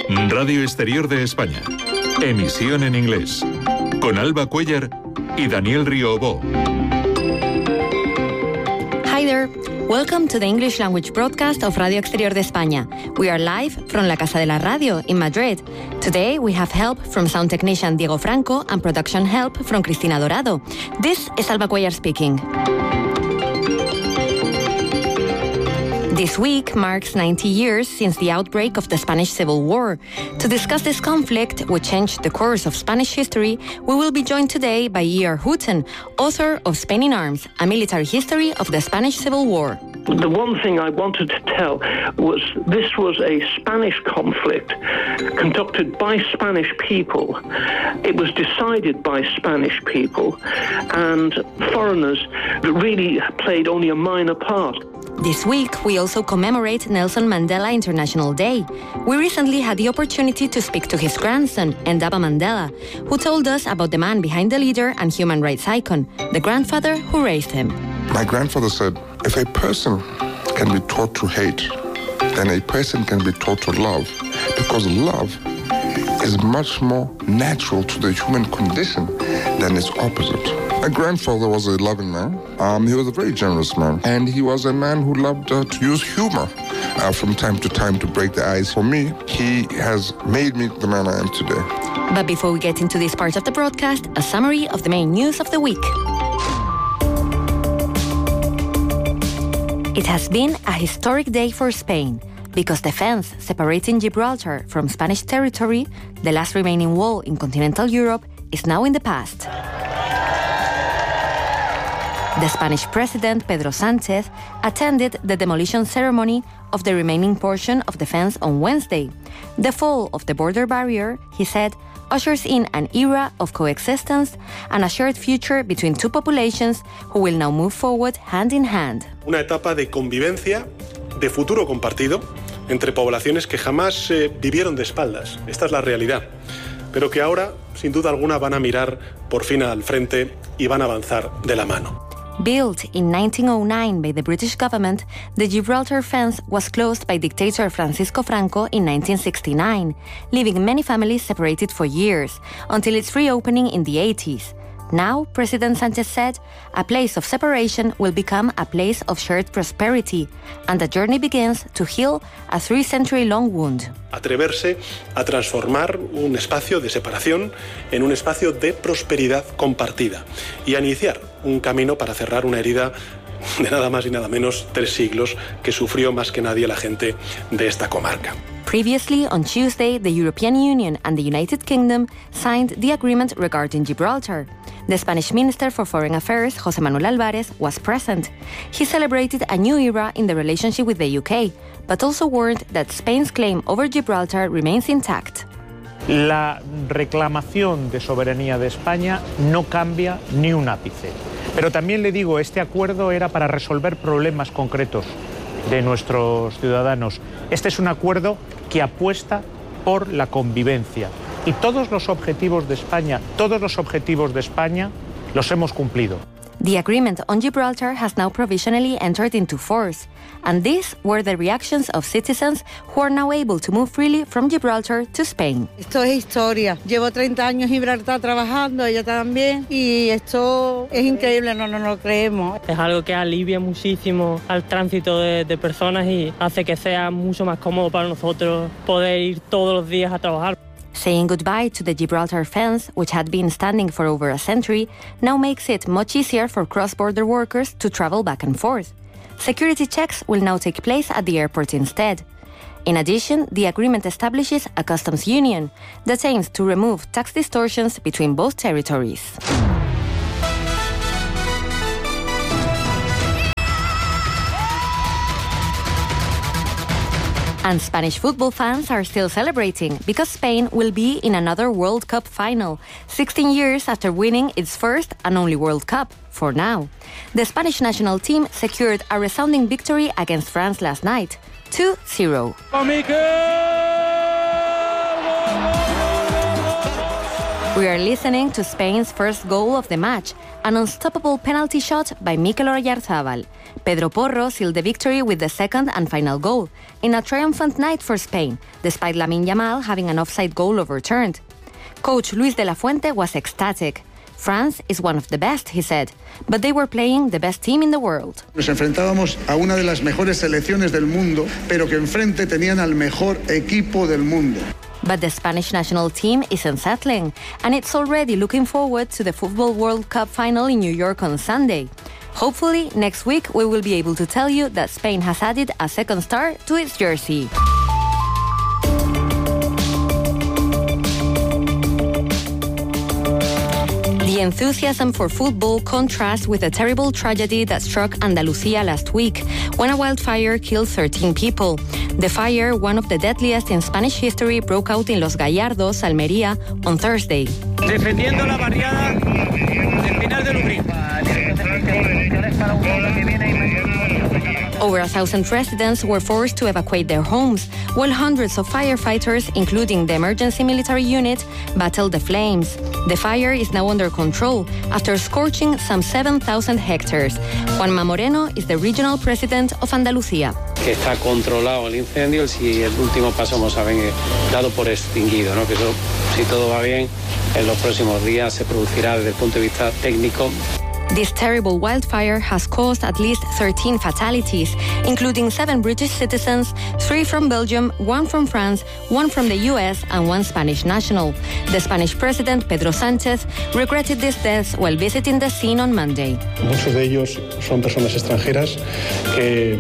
Radio Exterior de España. Emisión en inglés. Con Alba Cuellar y Daniel Riobó. Hi there. Welcome to the English language broadcast of Radio Exterior de España. We are live from La Casa de la Radio in Madrid. Today we have help from sound technician Diego Franco and production help from Cristina Dorado. This is Alba Cuellar speaking. This week marks 90 years since the outbreak of the Spanish Civil War. To discuss this conflict, which changed the course of Spanish history, we will be joined today by E.R. Hooton, author of Spain in Arms, a military history of the Spanish Civil War. The one thing I wanted to tell was this was a Spanish conflict conducted by Spanish people. It was decided by Spanish people, and foreigners really played only a minor part. This week, we also commemorate Nelson Mandela International Day. We recently had the opportunity to speak to his grandson, Ndaba Mandela, who told us about the man behind the leader and human rights icon, the grandfather who raised him. My grandfather said, if a person can be taught to hate, then a person can be taught to love, because love is much more natural to the human condition than its opposite. My grandfather was a loving man. He was a very generous man. And he was a man who loved to use humor from time to time to break the ice. For me, he has made me the man I am today. But before we get into this part of the broadcast, a summary of the main news of the week. It has been a historic day for Spain, because the fence separating Gibraltar from Spanish territory, the last remaining wall in continental Europe, is now in the past. The Spanish president, Pedro Sánchez, attended the demolition ceremony of the remaining portion of the fence on Wednesday. The fall of the border barrier, he said, ushers in an era of coexistence and a shared future between two populations who will now move forward hand in hand. Una etapa de convivencia, de futuro compartido, entre poblaciones que jamás vivieron de espaldas. Esta es la realidad. Pero que ahora, sin duda alguna, van a mirar por fin al frente y van a avanzar de la mano. Built in 1909 by the British government, the Gibraltar fence was closed by dictator Francisco Franco in 1969, leaving many families separated for years, until its reopening in the 80s. Now, President Sánchez said, a place of separation will become a place of shared prosperity, and the journey begins to heal a 3-century-long wound. Atreverse a transformar un espacio de separación en un espacio de prosperidad compartida y a iniciar un camino para cerrar una herida de nada más y nada menos 3 siglos que sufrió más que nadie la gente de esta comarca. Previously, on Tuesday, the European Union and the United Kingdom signed the agreement regarding Gibraltar. The Spanish Minister for Foreign Affairs, José Manuel Álvarez, was present. He celebrated a new era in the relationship with the UK, but also warned that Spain's claim over Gibraltar remains intact. La reclamación de soberanía de España no cambia ni un ápice. Pero también le digo, este acuerdo era para resolver problemas concretos de nuestros ciudadanos. Este es un acuerdo que apuesta por la convivencia. Y todos los objetivos de España los hemos cumplido. The agreement on Gibraltar has now provisionally entered into force, and these were the reactions of citizens who are now able to move freely from Gibraltar to Spain. Esto es historia. Llevo 30 años en Gibraltar trabajando, ella también, y esto es increíble, no lo creemos. Es algo que alivia muchísimo al tránsito de personas y hace que sea mucho más cómodo para nosotros poder ir todos los días a trabajar. Saying goodbye to the Gibraltar fence, which had been standing for over a century, now makes it much easier for cross-border workers to travel back and forth. Security checks will now take place at the airport instead. In addition, the agreement establishes a customs union that aims to remove tax distortions between both territories. And Spanish football fans are still celebrating because Spain will be in another World Cup final, 16 years after winning its first and only World Cup, for now. The Spanish national team secured a resounding victory against France last night, 2-0. We are listening to Spain's first goal of the match, an unstoppable penalty shot by Mikel Oyarzabal. Pedro Porro sealed the victory with the second and final goal, in a triumphant night for Spain, despite Lamine Yamal having an offside goal overturned. Coach Luis de la Fuente was ecstatic. France is one of the best, he said, but they were playing the best team in the world. Nos enfrentábamos a una de las mejores selecciones del mundo, pero que enfrente tenían al mejor equipo del mundo. But the Spanish national team isn't settling, and it's already looking forward to the Football World Cup final in New York on Sunday. Hopefully, next week we will be able to tell you that Spain has added a second star to its jersey. The enthusiasm for football contrasts with a terrible tragedy that struck Andalucía last week, when a wildfire killed 13 people. The fire, one of the deadliest in Spanish history, broke out in Los Gallardos, Almería, on Thursday. Defendiendo la barriada del Pinar de Lubrín. Over 1,000 residents were forced to evacuate their homes, while hundreds of firefighters, including the emergency military unit, battled the flames. The fire is now under control after scorching some 7,000 hectares. Juanma Moreno is the regional president of Andalucía. Que está controlado el incendio, si el último paso hemos dado por extinguido, ¿no? Que eso, si todo va bien, en los próximos días se producirá desde el punto de vista técnico. This terrible wildfire has caused at least 13 fatalities, including 7 British citizens, 3 from Belgium, 1 from France, 1 from the US, and 1 Spanish national. The Spanish president, Pedro Sánchez, regretted these deaths while visiting the scene on Monday. Muchos de ellos son personas extranjeras que,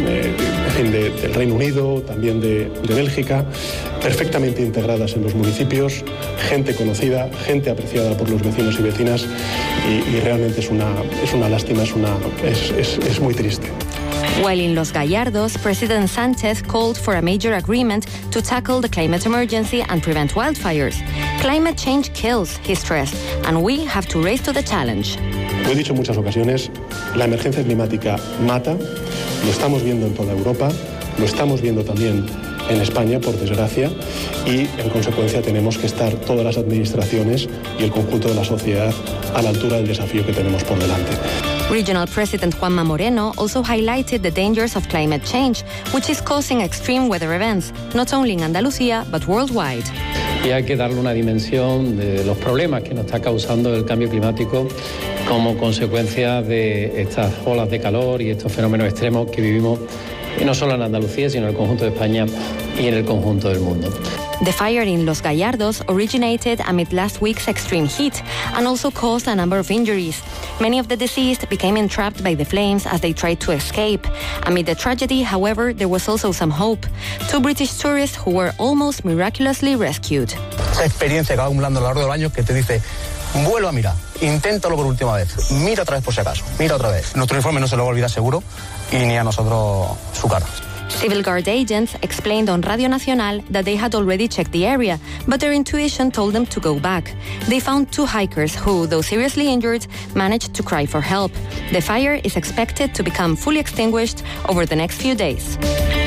del Reino Unido, también de Bélgica, perfectamente integradas en los municipios, gente conocida, gente apreciada por los vecinos y vecinas, y realmente es una lástima, es muy triste. While in Los Gallardos, President Sánchez called for a major agreement to tackle the climate emergency and prevent wildfires. Climate change kills, he stressed, and we have to rise to the challenge. Lo he dicho en muchas ocasiones, la emergencia climática mata, lo estamos viendo en toda Europa, lo estamos viendo también en España, por desgracia, y en consecuencia tenemos que estar todas las administraciones y el conjunto de la sociedad a la altura del desafío que tenemos por delante. Regional President Juanma Moreno also highlighted the dangers of climate change, which is causing extreme weather events, not only in Andalucía, but worldwide. Y hay que darle una dimensión de los problemas que nos está causando el cambio climático como consecuencia de estas olas de calor y estos fenómenos extremos que vivimos no solo en Andalucía, sino en el conjunto de España y en el conjunto del mundo. The fire in Los Gallardos originated amid last week's extreme heat and also caused a number of injuries. Many of the deceased became entrapped by the flames as they tried to escape. Amid the tragedy, however, there was also some hope. 2 British tourists who were almost miraculously rescued. Esa experiencia que va acumulando a lo largo del año que te dice, vuelvo a mirar, inténtalo por última vez, mira otra vez por si acaso, mira otra vez. Nuestro informe no se lo va a olvidar seguro y ni a nosotros su cara. Civil Guard agents explained on Radio Nacional that they had already checked the area, but their intuition told them to go back. They found 2 hikers who, though seriously injured, managed to cry for help. The fire is expected to become fully extinguished over the next few days.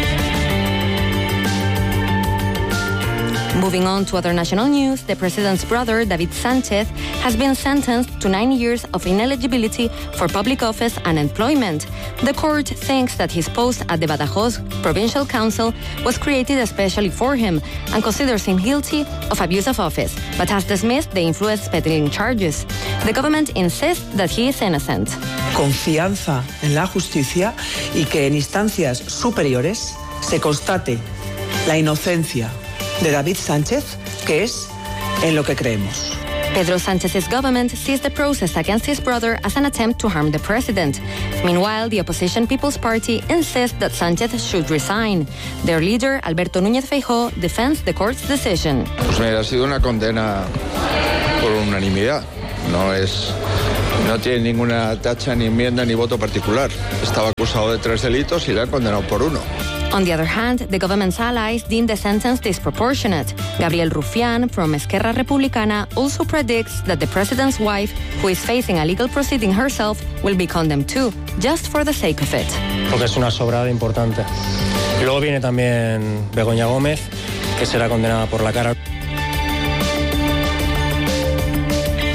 Moving on to other national news, the president's brother, David Sánchez, has been sentenced to 9 years of ineligibility for public office and employment. The court thinks that his post at the Badajoz Provincial Council was created especially for him and considers him guilty of abuse of office, but has dismissed the influence peddling charges. The government insists that he is innocent. Confianza en la justicia y que en instancias superiores se constate la inocencia de David Sánchez, que es en lo que creemos. Pedro Sánchez's government sees the process against his brother as an attempt to harm the president. Meanwhile, the opposition People's Party insists that Sánchez should resign. Their leader, Alberto Núñez Feijóo, defends the court's decision. Pues mira, ha sido una condena por unanimidad. No tiene ninguna tacha, ni enmienda, ni voto particular. Estaba acusado de 3 delitos y le han condenado por 1. On the other hand, the government's allies deem the sentence disproportionate. Gabriel Rufián from Esquerra Republicana also predicts that the president's wife, who is facing a legal proceeding herself, will be condemned too, just for the sake of it. Porque es una sobrada importante. Y luego viene también Begoña Gómez, que será condenada por la cara.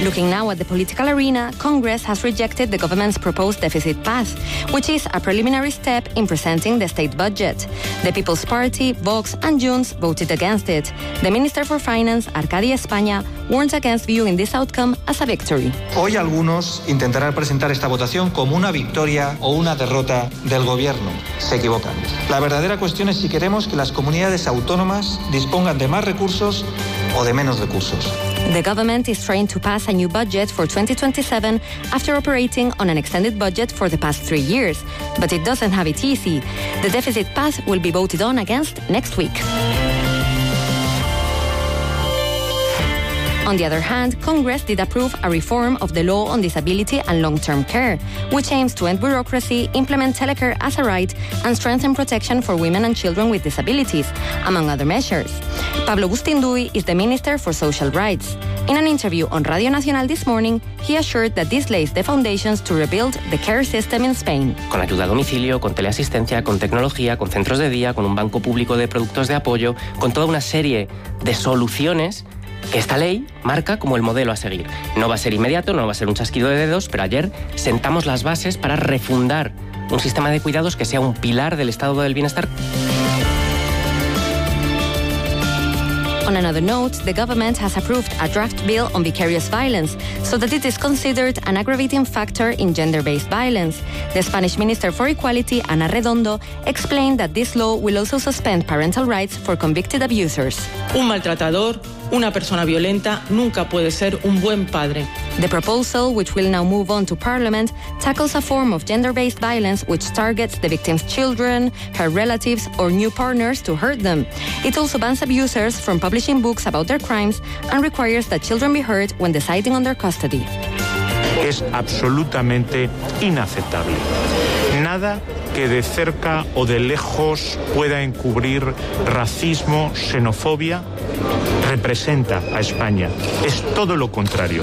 Looking now at the political arena, Congress has rejected the government's proposed deficit path, which is a preliminary step in presenting the state budget. The People's Party, Vox and Junts voted against it. The Minister for Finance, Arcadia España, warns against viewing this outcome as a victory. Hoy algunos intentarán presentar esta votación como una victoria o una derrota del gobierno. Se equivocan. La verdadera cuestión es si queremos que las comunidades autónomas dispongan de más recursos o de menos recursos. The government is trying to pass a new budget for 2027 after operating on an extended budget for the past 3 years, but it doesn't have it easy. The deficit path will be voted on against next week. On the other hand, Congress did approve a reform of the law on disability and long-term care, which aims to end bureaucracy, implement telecare as a right, and strengthen protection for women and children with disabilities, among other measures. Pablo Bustinduy is the Minister for Social Rights. In an interview on Radio Nacional this morning, he assured that this lays the foundations to rebuild the care system in Spain. Con ayuda a domicilio, con teleasistencia, con tecnología, con centros de día, con un banco público de productos de apoyo, con toda una serie de soluciones que esta ley marca como el modelo a seguir. No va a ser inmediato, no va a ser un chasquido de dedos, pero ayer sentamos las bases para refundar un sistema de cuidados que sea un pilar del estado del bienestar. On another note, the government has approved a draft bill on vicarious violence so that it is considered an aggravating factor in gender-based violence. The Spanish Minister for Equality, Ana Redondo, explained that this law will also suspend parental rights for convicted abusers. Un maltratador, una persona violenta, nunca puede ser un buen padre. The proposal, which will now move on to Parliament, tackles a form of gender-based violence which targets the victim's children, her relatives, or new partners to hurt them. It also bans abusers from publishing books about their crimes and requires that children be heard when deciding on their custody. Es absolutamente inaceptable. Nada que de cerca o de lejos pueda encubrir racismo, xenofobia, representa a España. Es todo lo contrario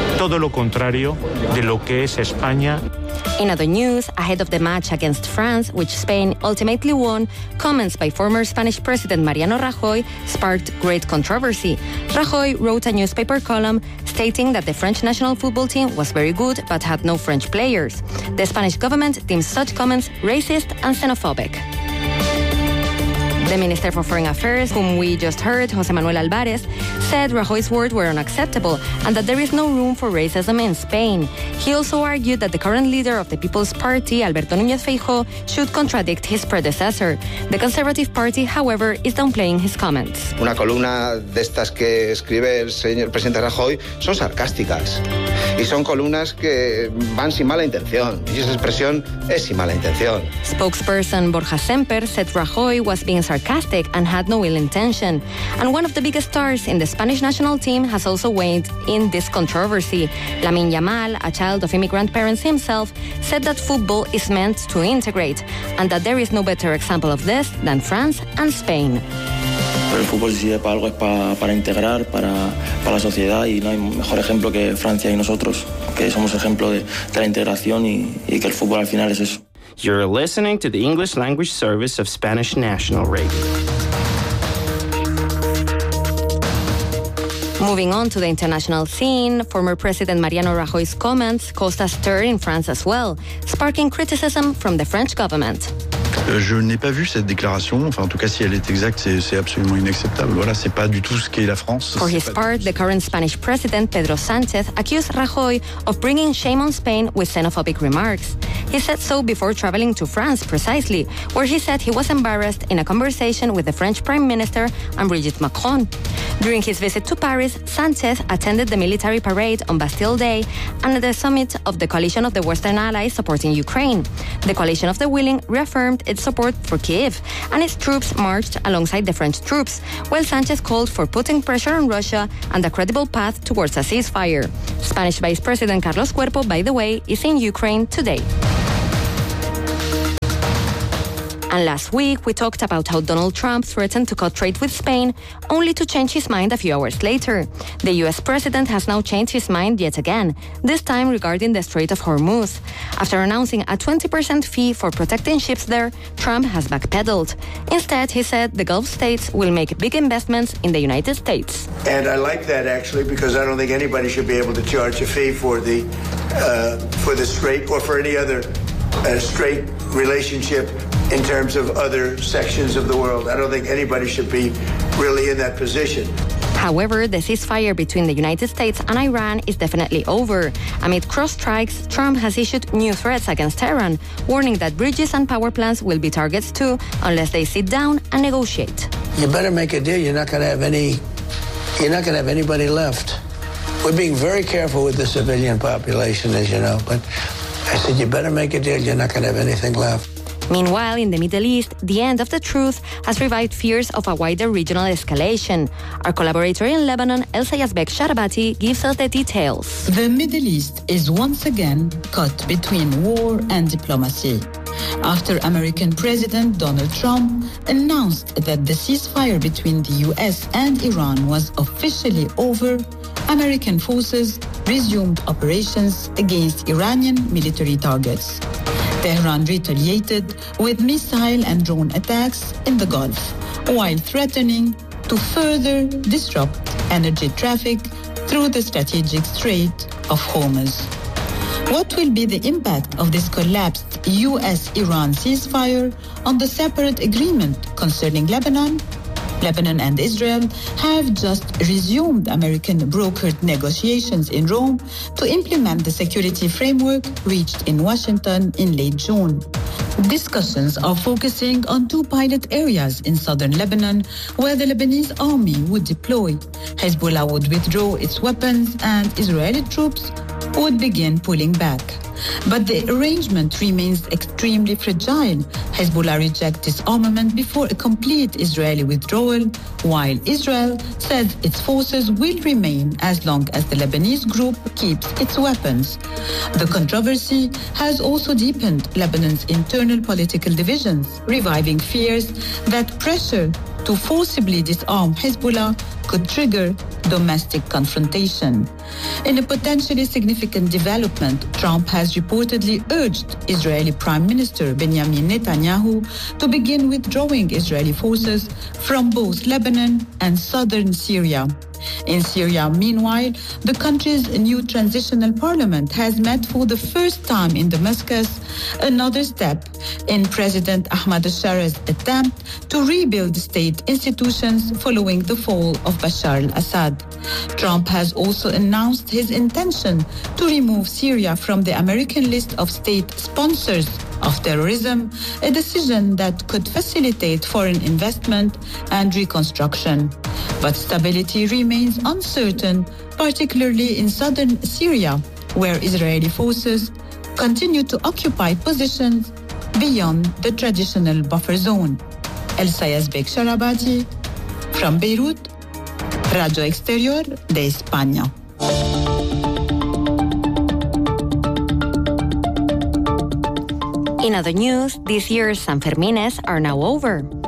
de lo que es España. In other news, ahead of the match against France, which Spain ultimately won, comments by former Spanish President Mariano Rajoy sparked great controversy. Rajoy wrote a newspaper column stating that the French national football team was very good but had no French players. The Spanish government deems such comments racist and xenophobic. The Minister for Foreign Affairs, whom we just heard, José Manuel Álvarez, said Rajoy's words were unacceptable and that there is no room for racism in Spain. He also argued that the current leader of the People's Party, Alberto Núñez Feijóo, should contradict his predecessor. The Conservative Party, however, is downplaying his comments. Una columna de estas que escribe el señor presidente Rajoy son sarcásticas y son columnas que van sin mala intención y esa expresión es sin mala intención. Spokesperson Borja Semper said Rajoy was being sarcastic and had no ill intention. And one of the biggest stars in the Spanish national team has also weighed in this controversy. Lamine Yamal, a child of immigrant parents himself, said that football is meant to integrate and that there is no better example of this than France and Spain. Pero el fútbol si sirve para algo es para integrar, para la sociedad y no hay mejor ejemplo que Francia y nosotros, que somos ejemplo de la integración y que el fútbol al final es eso. You're listening to the English language service of Spanish National Radio. Moving on to the international scene, former President Mariano Rajoy's comments caused a stir in France as well, sparking criticism from the French government. Je n'ai pas vu cette déclaration. Enfin, en tout cas, si elle est exacte, c'est absolument inacceptable. Voilà, c'est pas du tout ce qu'est la France. For his part, the current Spanish president, Pedro Sánchez, accused Rajoy of bringing shame on Spain with xenophobic remarks. He said so before traveling to France, precisely, where he said he was embarrassed in a conversation with the French Prime Minister and Brigitte Macron. During his visit to Paris, Sánchez attended the military parade on Bastille Day and the summit of the Coalition of the Western Allies supporting Ukraine. The Coalition of the Willing reaffirmed its support for Kiev, and its troops marched alongside the French troops, while Sánchez called for putting pressure on Russia and a credible path towards a ceasefire. Spanish Vice President Carlos Cuerpo, by the way, is in Ukraine today. And last week, we talked about how Donald Trump threatened to cut trade with Spain, only to change his mind a few hours later. The U.S. president has now changed his mind yet again, this time regarding the Strait of Hormuz. After announcing a 20% fee for protecting ships there, Trump has backpedaled. Instead, he said the Gulf states will make big investments in the United States. And I like that, actually, because I don't think anybody should be able to charge a fee for the strait or for any other strait relationship in terms of other sections of the world. I don't think anybody should be really in that position. However, the ceasefire between the United States and Iran is definitely over. Amid cross strikes, Trump has issued new threats against Tehran, warning that bridges and power plants will be targets too unless they sit down and negotiate. You better make a deal. You're not going to have anybody left. We're being very careful with the civilian population, as you know, but I said, you better make a deal. You're not going to have anything left. Meanwhile, in the Middle East, the end of the truce has revived fears of a wider regional escalation. Our collaborator in Lebanon, Elsa Yazbek Sharabati, gives us the details. The Middle East is once again caught between war and diplomacy. After American President Donald Trump announced that the ceasefire between the U.S. and Iran was officially over, American forces resumed operations against Iranian military targets. Tehran retaliated with missile and drone attacks in the Gulf, while threatening to further disrupt energy traffic through the strategic Strait of Hormuz. What will be the impact of this collapsed U.S.-Iran ceasefire on the separate agreement concerning Lebanon? Lebanon and Israel have just resumed American-brokered negotiations in Rome to implement the security framework reached in Washington in late June. Discussions are focusing on two pilot areas in southern Lebanon where the Lebanese army would deploy. Hezbollah would withdraw its weapons and Israeli troops would begin pulling back. But the arrangement remains extremely fragile. Hezbollah rejects disarmament before a complete Israeli withdrawal, while Israel says its forces will remain as long as the Lebanese group keeps its weapons. The controversy has also deepened Lebanon's internal political divisions, reviving fears that pressure to forcibly disarm Hezbollah could trigger domestic confrontation. In a potentially significant development, Trump has reportedly urged Israeli Prime Minister Benjamin Netanyahu to begin withdrawing Israeli forces from both Lebanon and southern Syria. In Syria, meanwhile, the country's new transitional parliament has met for the first time in Damascus, another step in President Ahmad al-Shara's attempt to rebuild state institutions following the fall of Bashar al-Assad. Trump has also announced his intention to remove Syria from the American list of state sponsors of terrorism, a decision that could facilitate foreign investment and reconstruction. But stability remains uncertain, particularly in southern Syria, where Israeli forces continue to occupy positions beyond the traditional buffer zone. Elsa Yazbek Sharabati, from Beirut, Radio Exterior de España. In other news, this year's Sanfermines are now over.